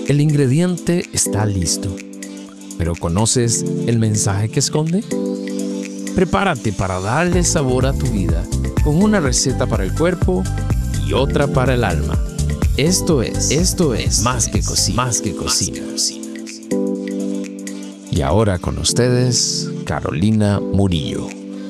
El ingrediente está listo, pero ¿conoces el mensaje que esconde? Prepárate para darle sabor a tu vida con una receta para el cuerpo y otra para el alma. Esto es Más que Cocina. Y ahora con ustedes, Carolina Murillo.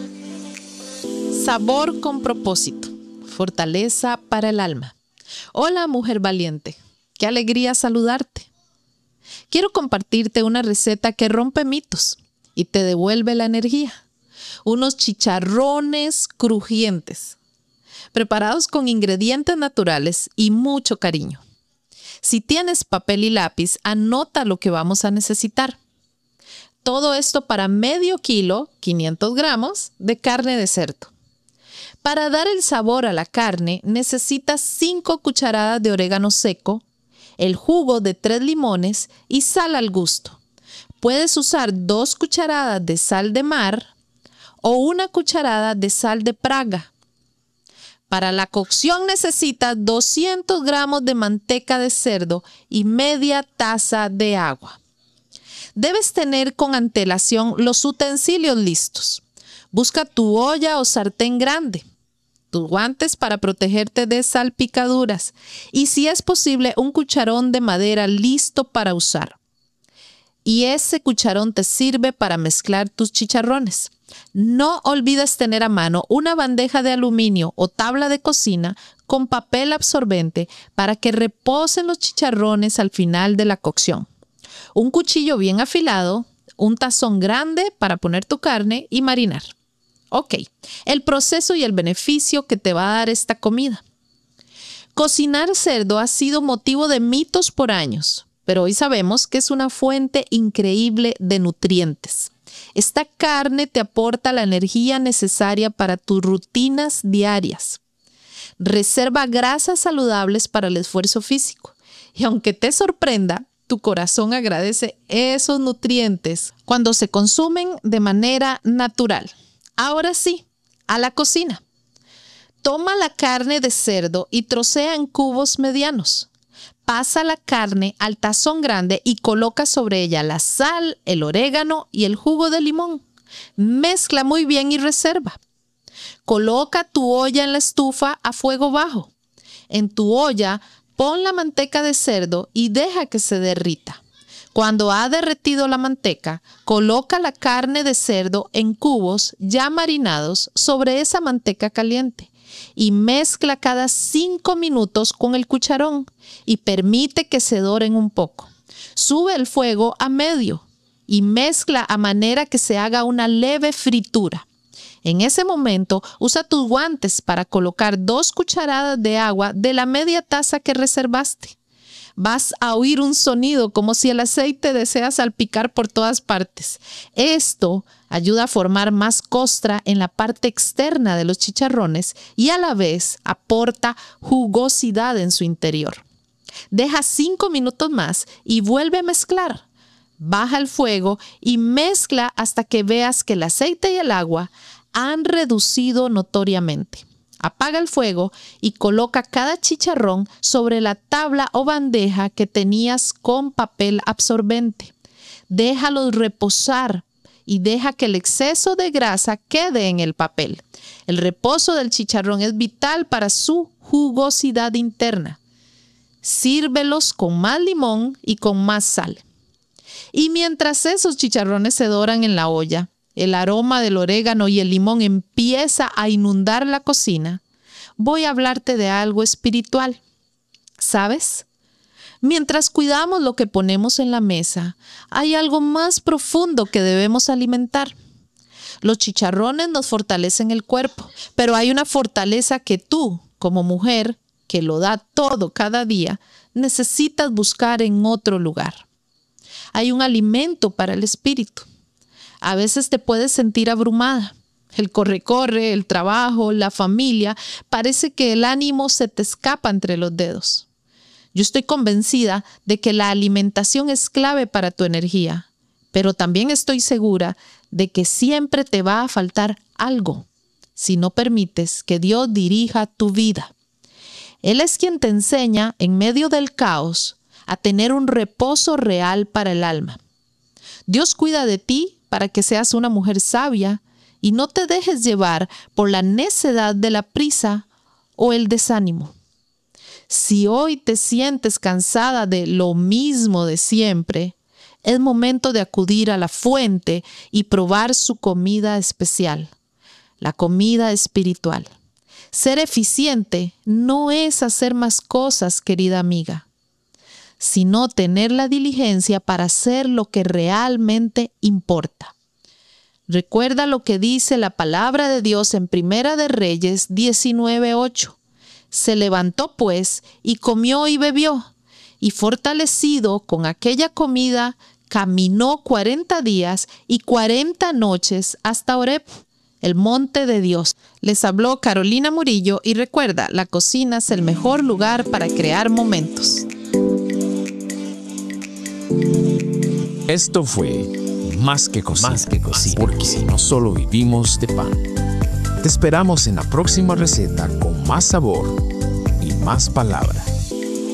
Sabor con propósito, fortaleza para el alma. Hola, mujer valiente, qué alegría saludarte. Quiero compartirte una receta que rompe mitos y te devuelve la energía. Unos chicharrones crujientes, preparados con ingredientes naturales y mucho cariño. Si tienes papel y lápiz, anota lo que vamos a necesitar. Todo esto para medio kilo, 500 gramos, de carne de cerdo. Para dar el sabor a la carne, necesitas 5 cucharadas de orégano seco, el jugo de 3 limones y sal al gusto. Puedes usar 2 cucharadas de sal de mar o 1 cucharada de sal de Praga. Para la cocción necesitas 200 gramos de manteca de cerdo y media taza de agua. Debes tener con antelación los utensilios listos. Busca tu olla o sartén grande, tus guantes para protegerte de salpicaduras y, si es posible, un cucharón de madera listo para usar. Y ese cucharón te sirve para mezclar tus chicharrones. No olvides tener a mano una bandeja de aluminio o tabla de cocina con papel absorbente para que reposen los chicharrones al final de la cocción. Un cuchillo bien afilado, un tazón grande para poner tu carne y marinar. Ok, el proceso y el beneficio que te va a dar esta comida. Cocinar cerdo ha sido motivo de mitos por años, pero hoy sabemos que es una fuente increíble de nutrientes. Esta carne te aporta la energía necesaria para tus rutinas diarias. Reserva grasas saludables para el esfuerzo físico. Y aunque te sorprenda, tu corazón agradece esos nutrientes cuando se consumen de manera natural. Ahora sí, a la cocina. Toma la carne de cerdo y trocea en cubos medianos. Pasa la carne al tazón grande y coloca sobre ella la sal, el orégano y el jugo de limón. Mezcla muy bien y reserva. Coloca tu olla en la estufa a fuego bajo. En tu olla, pon la manteca de cerdo y deja que se derrita. Cuando ha derretido la manteca, coloca la carne de cerdo en cubos ya marinados sobre esa manteca caliente y mezcla cada 5 minutos con el cucharón y permite que se doren un poco. Sube el fuego a medio y mezcla a manera que se haga una leve fritura. En ese momento, usa tus guantes para colocar 2 cucharadas de agua de la media taza que reservaste. Vas a oír un sonido como si el aceite desea salpicar por todas partes. Esto ayuda a formar más costra en la parte externa de los chicharrones y a la vez aporta jugosidad en su interior. Deja 5 minutos más y vuelve a mezclar. Baja el fuego y mezcla hasta que veas que el aceite y el agua han reducido notoriamente. Apaga el fuego y coloca cada chicharrón sobre la tabla o bandeja que tenías con papel absorbente. Déjalos reposar y deja que el exceso de grasa quede en el papel. El reposo del chicharrón es vital para su jugosidad interna. Sírvelos con más limón y con más sal. Y mientras esos chicharrones se doran en la olla, el aroma del orégano y el limón empieza a inundar la cocina, voy a hablarte de algo espiritual. ¿Sabes? Mientras cuidamos lo que ponemos en la mesa, hay algo más profundo que debemos alimentar. Los chicharrones nos fortalecen el cuerpo, pero hay una fortaleza que tú, como mujer, que lo da todo cada día, necesitas buscar en otro lugar. Hay un alimento para el espíritu. A veces te puedes sentir abrumada. El corre-corre, el trabajo, la familia, parece que el ánimo se te escapa entre los dedos. Yo estoy convencida de que la alimentación es clave para tu energía, pero también estoy segura de que siempre te va a faltar algo si no permites que Dios dirija tu vida. Él es quien te enseña, en medio del caos, a tener un reposo real para el alma. Dios cuida de ti para que seas una mujer sabia y no te dejes llevar por la necedad de la prisa o el desánimo. Si hoy te sientes cansada de lo mismo de siempre, es momento de acudir a la fuente y probar su comida especial, la comida espiritual. Ser eficiente no es hacer más cosas, querida amiga, sino tener la diligencia para hacer lo que realmente importa. Recuerda lo que dice la palabra de Dios en Primera de Reyes 19:8. Se levantó pues y comió y bebió, y fortalecido con aquella comida, caminó 40 días y 40 noches hasta Horeb, el monte de Dios. Les habló Carolina Murillo y recuerda, la cocina es el mejor lugar para crear momentos. Esto fue Más que Cocina, porque no solo vivimos de pan. Te esperamos en la próxima receta con más sabor y más palabra.